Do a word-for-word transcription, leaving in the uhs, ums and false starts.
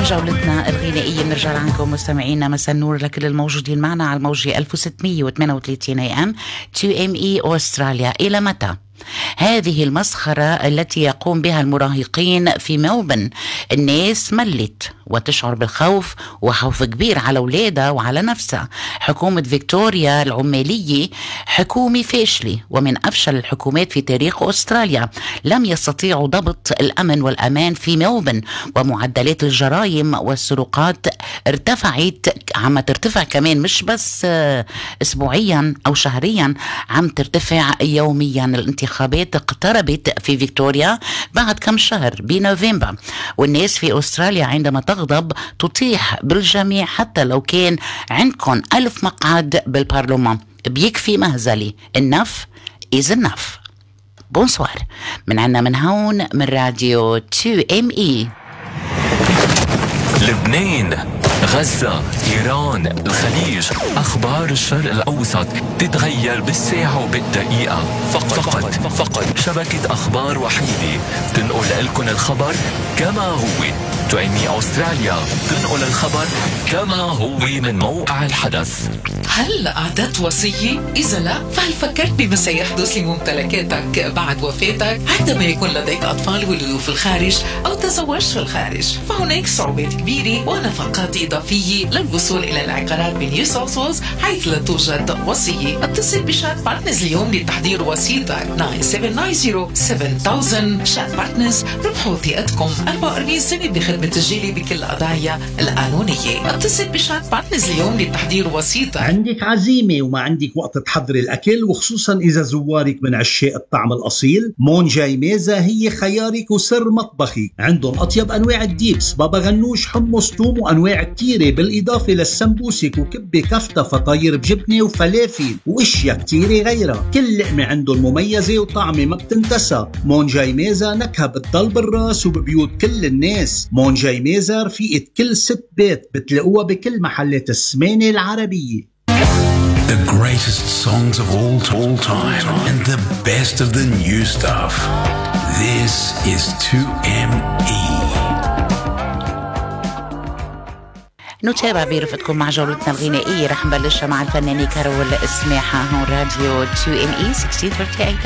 جولتنا الغنائية بنرجع لعنكم مستمعينا. مساء النور لكل الموجودين معنا على الموجة ألف وستمية وثمانية وثلاثين إيه إم تو إم إي أستراليا. إلى متى هذه المسخرة التي يقوم بها المراهقين في ملبورن؟ الناس ملت وتشعر بالخوف وخوف كبير على أولادها وعلى نفسها. حكومة فيكتوريا العمالية حكومة فاشلة ومن أفشل الحكومات في تاريخ أستراليا. لم يستطيعوا ضبط الأمن والأمان في ملبورن، ومعدلات الجرائم والسرقات ارتفعت، عم ترتفع كمان، مش بس أسبوعيا أو شهريا، عم ترتفع يوميا. الانتخابات اقتربت في فيكتوريا بعد كم شهر بنوفمبر، والناس في أستراليا عندما تغضب تطيح بالجميع حتى لو كان عندكم ألف مقعد بالبرلمان. بيكفي مهزلة. enough is enough. بونسوار من عنا من هون من راديو تو إم إي. لبنان، غزة، إيران، الخليج، أخبار الشرق الأوسط تتغير بالساعة وبالدقيقة. فقط فقط, فقط شبكة أخبار وحيدة تنقل لكم الخبر كما هو. تو إم إي أستراليا تنقل الخبر كما هو من موقع الحدث. هل أعددت وصية؟ إذا لا، فهل فكرت بما سيحدث لممتلكاتك بعد وفاتك عندما يكون لديك أطفال ولدوا في الخارج أو تزوجت في الخارج؟ فهناك صعوبات كبيرة ونفقات إضافية للوصول إلى العقارات بنيو ساوث ويلز حيث لا توجد وصية. اتصل بشات بارتنرز اليوم لتحضير وصيتك تسعة سبعة تسعة صفر سبعة ألف. شات بارتنرز، ربحوا ثقتكم. أربعة وأربعين سنة بخدمة الجيلي بكل القضايا القانونية. اتصل بشات بارتنرز اليوم لتحضير وصيتك. عندك عزيمة وما عندك وقت تحضري الأكل، وخصوصا إذا زوارك من عشاق الطعم الأصيل، مون جاي ميزة هي خيارك وسر مطبخي. عندهم أطيب أنواع الديبس، بابا غنوش، حمص، توم، وأنواع كتيرة، بالإضافة للسمبوسك وكبة كفتة، فطاير بجبنة وفلافل وإشياء كتيرة غيرها. كل لقمة عندهم مميزة وطعمة ما بتنتسى. مون جاي ميزة نكهة بتضل بالراس وببيوت كل الناس. مون جاي ميزة رفيقة كل ست بيت، بتلاقوها بكل محلات السمانة العربية. The greatest songs of all, all time and the best of the new stuff. This is تو إم إي. نتابع برفقتكم مع جولتنا الغنائية. رح نبلشها مع الفنانة كارول السماحة هون راديو تو إم إي ستة ثلاثين